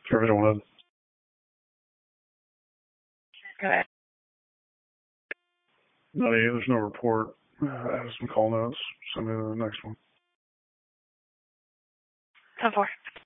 Division 1. Okay. There's no report. I have some call notes. Send me the next one. 10-4.